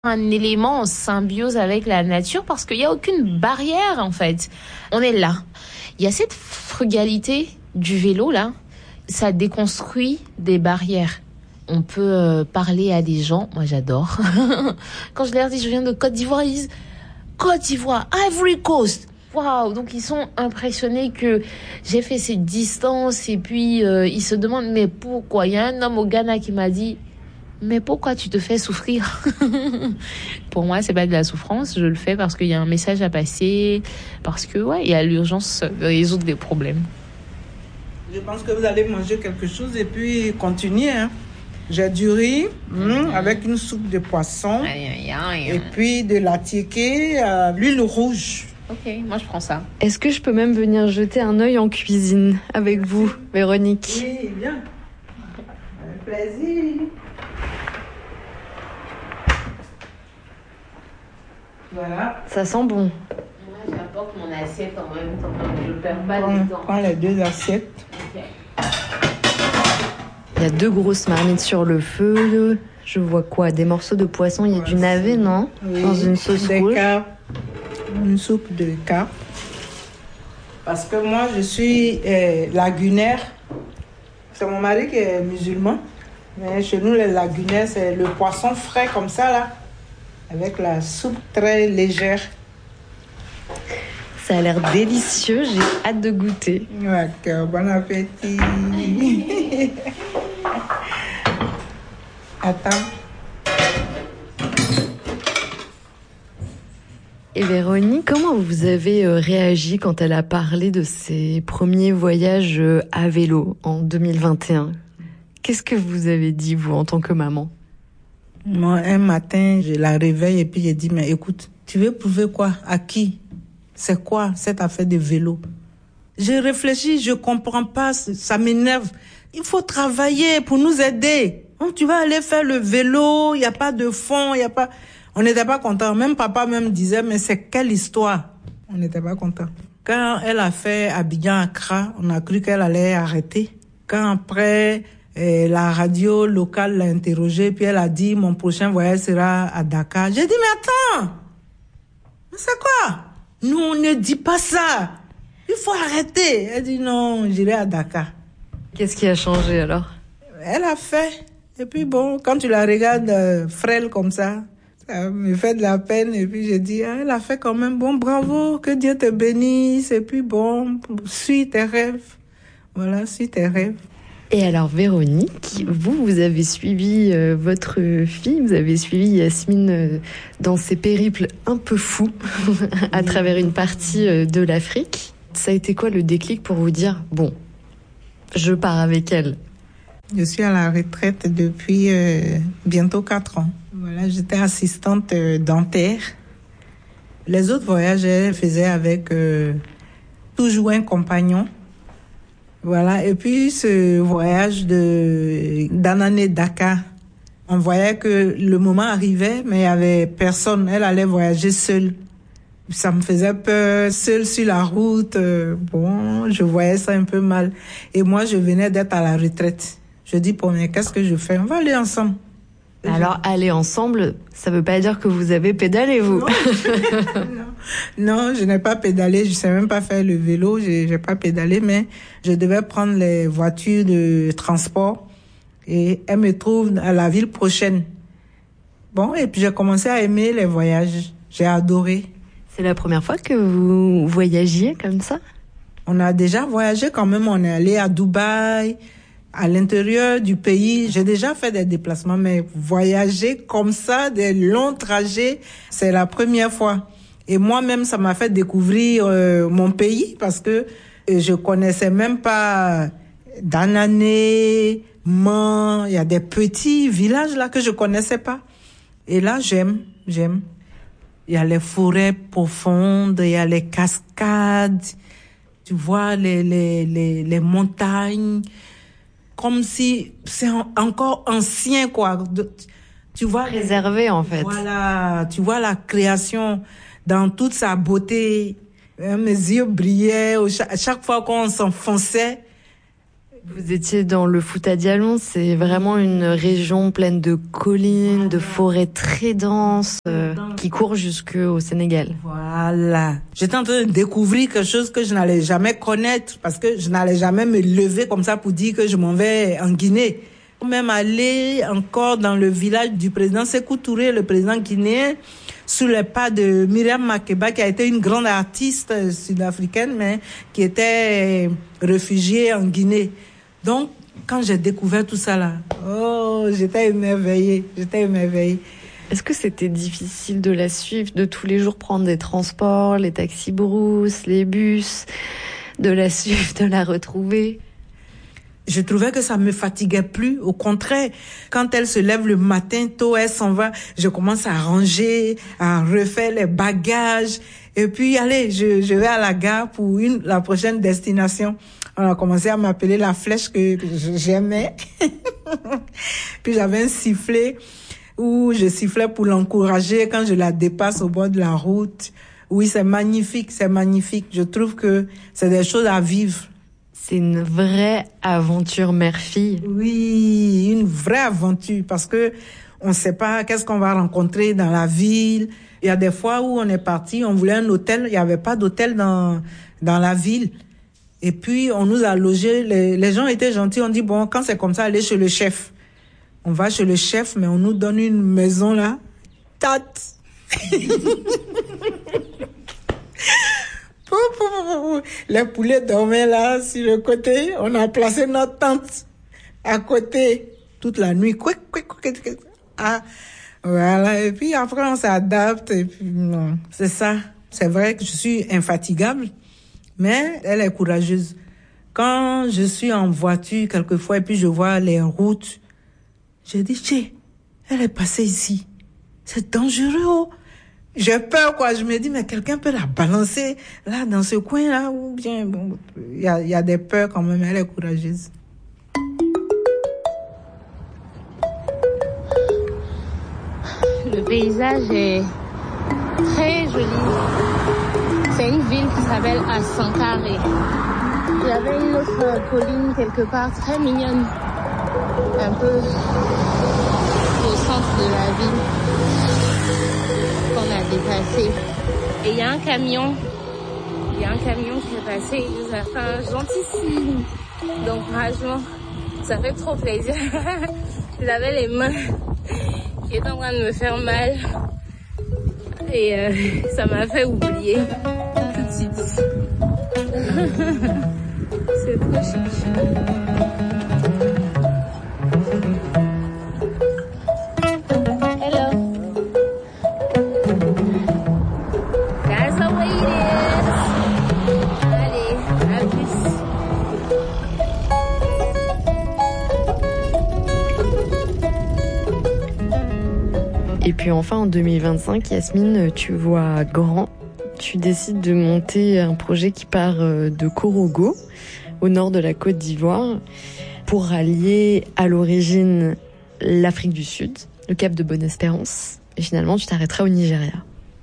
un élément en symbiose avec la nature parce qu'il n'y a aucune barrière en fait. On est là. Il y a cette frugalité du vélo là, ça déconstruit des barrières. On peut parler à des gens, moi j'adore. Quand je leur dis je viens de Côte d'Ivoire, ils disent Côte d'Ivoire, Ivory Coast. Waouh, donc ils sont impressionnés que j'ai fait cette distance et puis ils se demandent mais pourquoi. Il y a un homme au Ghana qui m'a dit mais pourquoi tu te fais souffrir? Pour moi, c'est pas de la souffrance. Je le fais parce qu'il y a un message à passer, parce que il y a l'urgence de résoudre des problèmes. Je pense que vous allez manger quelque chose et puis continuer. J'ai du riz avec une soupe de poisson et puis de la tiéké à l'huile rouge. Ok, moi je prends ça. Est-ce que je peux même venir jeter un œil en cuisine avec vous, Véronique? Oui, bien. Avec plaisir. Voilà. Ça sent bon. Moi, j'apporte mon assiette en même temps. Je perds pas du temps. Prends les deux assiettes. Okay. Il y a 2 grosses marmites sur le feu. Je vois quoi? Des morceaux de poisson. Il y a du navet, non? Oui. Dans une sauce rouge. Une soupe de carpe. Parce que moi, je suis lagunaire. C'est mon mari qui est musulman. Mais chez nous, les lagunaires, c'est le poisson frais comme ça, là. Avec la soupe très légère. Ça a l'air délicieux, j'ai hâte de goûter. D'accord, bon appétit. Attends. Et Véronique, comment vous avez réagi quand elle a parlé de ses premiers voyages à vélo en 2021? Qu'est-ce que vous avez dit, vous, en tant que maman? Moi, un matin, je la réveille et puis j'ai dit, mais écoute, tu veux prouver quoi? À qui? C'est quoi cette affaire de vélo? Je réfléchis, je comprends pas, ça m'énerve. Il faut travailler pour nous aider. Donc, tu vas aller faire le vélo, il n'y a pas de fond, il y a pas... On n'était pas contents. Même papa même disait, mais c'est quelle histoire? On n'était pas contents. Quand elle a fait Abidjan-Accra, on a cru qu'elle allait arrêter. Quand après... Et la radio locale l'a interrogée, puis elle a dit, mon prochain voyage sera à Dakar. J'ai dit, mais attends, mais c'est quoi? Nous, on ne dit pas ça. Il faut arrêter. Elle dit, non, j'irai à Dakar. Qu'est-ce qui a changé alors? Elle a fait. Et puis bon, quand tu la regardes frêle comme ça me fait de la peine. Et puis j'ai dit, elle a fait quand même. Bon, bravo, que Dieu te bénisse. Et puis bon, suis tes rêves. Voilà, suis tes rêves. Et alors Véronique, vous avez suivi votre fille, vous avez suivi Yasmine dans ses périples un peu fous à travers une partie de l'Afrique. Ça a été quoi le déclic pour vous dire, bon, je pars avec elle? Je suis à la retraite depuis bientôt 4 ans. Voilà, j'étais assistante dentaire. Les autres voyages, je faisais avec toujours un compagnon. Voilà, et puis ce voyage d'Anané-Dakar, on voyait que le moment arrivait, mais il y avait personne. Elle allait voyager seule. Ça me faisait peur, seule sur la route. Bon, je voyais ça un peu mal. Et moi, je venais d'être à la retraite. Je dis, bon, mais qu'est-ce que je fais? On va aller ensemble. Alors, aller ensemble, ça veut pas dire que vous avez pédalé, vous? Non, je n'ai pas pédalé, je sais même pas faire le vélo, j'ai pas pédalé, mais je devais prendre les voitures de transport et elle me trouve à la ville prochaine. Bon, et puis j'ai commencé à aimer les voyages, j'ai adoré. C'est la première fois que vous voyagiez comme ça? On a déjà voyagé quand même, on est allé à Dubaï, à l'intérieur du pays. J'ai déjà fait des déplacements, mais voyager comme ça, des longs trajets, c'est la première fois. Et moi-même, ça m'a fait découvrir mon pays parce que je connaissais même pas Danané, Man. Il y a des petits villages là que je connaissais pas. Et là, j'aime. Il y a les forêts profondes, il y a les cascades. Tu vois les montagnes. Comme si c'est encore ancien, quoi. Tu vois. Préservé, en fait. Voilà. Tu vois la création dans toute sa beauté. Mes yeux brillaient. À chaque fois qu'on s'enfonçait, Vous étiez dans le Fouta Djallon, c'est vraiment une région pleine de collines, de forêts très denses, qui courent jusqu'au Sénégal. Voilà. J'étais en train de découvrir quelque chose que je n'allais jamais connaître parce que je n'allais jamais me lever comme ça pour dire que je m'en vais en Guinée. Même aller encore dans le village du président Sékou Touré, le président guinéen, sous les pas de Myriam Makeba, qui a été une grande artiste sud-africaine, mais qui était réfugiée en Guinée. Donc, quand j'ai découvert tout ça là, j'étais émerveillée. Est-ce que c'était difficile de la suivre, de tous les jours prendre des transports, les taxis brousses, les bus, de la suivre, de la retrouver? Je trouvais que ça me fatiguait plus. Au contraire, quand elle se lève le matin tôt, elle s'en va, je commence à ranger, à refaire les bagages. Et puis, allez, je vais à la gare pour la prochaine destination. On a commencé à m'appeler la flèche que j'aimais. Puis j'avais un sifflet où je sifflais pour l'encourager quand je la dépasse au bord de la route. Oui, c'est magnifique. Je trouve que c'est des choses à vivre. C'est une vraie aventure mère-fille. Oui, une vraie aventure parce que on ne sait pas qu'est-ce qu'on va rencontrer dans la ville. Il y a des fois où on est parti, on voulait un hôtel, il n'y avait pas d'hôtel dans la ville. Et puis, on nous a logés, les gens étaient gentils, on dit, bon, quand c'est comme ça, allez chez le chef. On va chez le chef, mais on nous donne une maison là. Tate. Les poulets dormaient là, sur le côté. On a placé notre tente à côté toute la nuit. Ah, voilà. Et puis après, on s'adapte. Et puis, non, c'est ça. C'est vrai que je suis infatigable, mais elle est courageuse. Quand je suis en voiture, quelquefois, et puis je vois les routes, je dis, tiens, elle est passée ici. C'est dangereux, oh. J'ai peur, quoi. Je me dis, mais quelqu'un peut la balancer là, dans ce coin-là, ou bien, bon, il y a des peurs quand même. Elle est courageuse. Le paysage est très joli. C'est une ville qui s'appelle Asankaré. Il y avait une autre colline quelque part très mignonne, un peu au centre de la ville, qu'on a dépassé. Et il y a un camion qui est passé, il nous a fait un gentil signe. Donc franchement, ça fait trop plaisir. J'avais les mains qui étaient en train de me faire mal. Et ça m'a fait oublier tout de suite. C'est trop chic. Hello. That's the way it is. Allez, à plus. Et puis enfin, en 2025, Yasmine, tu vois grand. Tu décides de monter un projet qui part de Korogo, au nord de la Côte d'Ivoire, pour allier à l'origine l'Afrique du Sud, le Cap de Bonne-Espérance, et finalement tu t'arrêteras au Nigeria.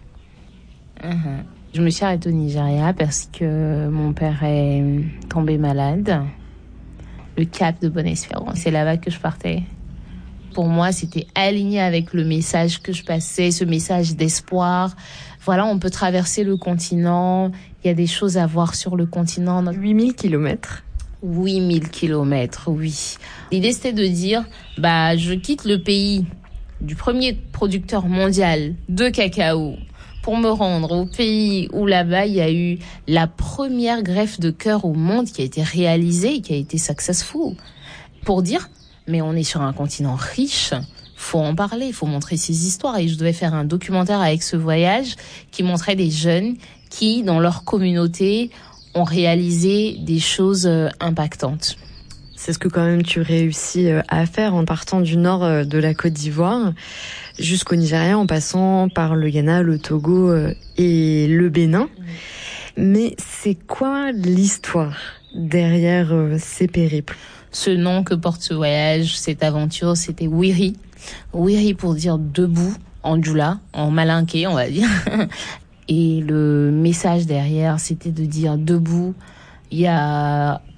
Je me suis arrêtée au Nigeria parce que mon père est tombé malade. Le Cap de Bonne-Espérance, c'est là-bas que je partais. Pour moi, c'était aligné avec le message que je passais, ce message d'espoir. Voilà, on peut traverser le continent. Il y a des choses à voir sur le continent. 8000 kilomètres. 8000 kilomètres, oui. L'idée, c'était de dire, je quitte le pays du premier producteur mondial de cacao pour me rendre au pays où là-bas, il y a eu la première greffe de cœur au monde qui a été réalisée et qui a été successful. Pour dire, mais on est sur un continent riche, faut en parler, il faut montrer ces histoires. Et je devais faire un documentaire avec ce voyage qui montrait des jeunes qui, dans leur communauté, ont réalisé des choses impactantes. C'est ce que quand même tu réussis à faire en partant du nord de la Côte d'Ivoire jusqu'au Nigeria, en passant par le Ghana, le Togo et le Bénin. Mais c'est quoi l'histoire derrière ces périples ? Ce nom que porte ce voyage, cette aventure, c'était Wiri. Wiri pour dire debout, en djoula, en malinké, on va dire. Et le message derrière, c'était de dire debout, il y a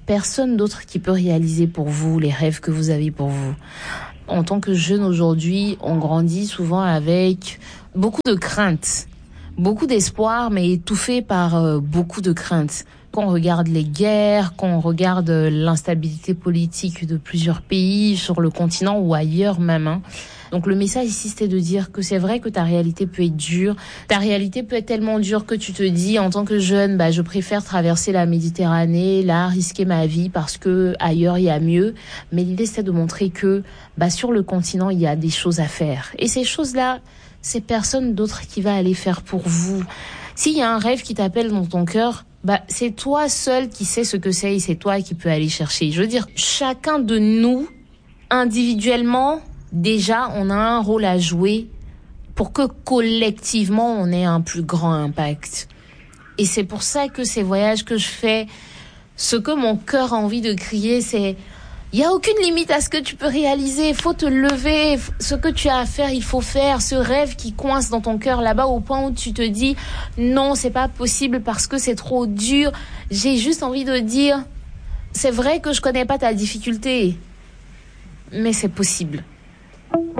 personne d'autre qui peut réaliser pour vous les rêves que vous avez pour vous. En tant que jeune aujourd'hui, on grandit souvent avec beaucoup de craintes, beaucoup d'espoir, mais étouffé par beaucoup de craintes. Quand on regarde les guerres, quand on regarde l'instabilité politique de plusieurs pays sur le continent ou ailleurs même. Donc le message ici, c'était de dire que c'est vrai que ta réalité peut être dure. Ta réalité peut être tellement dure que tu te dis, en tant que jeune, je préfère traverser la Méditerranée, là, risquer ma vie parce que ailleurs il y a mieux. Mais l'idée, c'est de montrer que sur le continent, il y a des choses à faire. Et ces choses-là, c'est personne d'autre qui va aller faire pour vous. S'il y a un rêve qui t'appelle dans ton cœur, c'est toi seul qui sais ce que c'est et c'est toi qui peux aller chercher. Je veux dire, chacun de nous, individuellement, déjà, on a un rôle à jouer pour que collectivement, on ait un plus grand impact. Et c'est pour ça que ces voyages que je fais, ce que mon cœur a envie de crier, c'est il n'y a aucune limite à ce que tu peux réaliser. Il faut te lever. Ce que tu as à faire, il faut faire. Ce rêve qui coince dans ton cœur là-bas au point où tu te dis non, c'est pas possible parce que c'est trop dur. J'ai juste envie de dire, c'est vrai que je connais pas ta difficulté, mais c'est possible.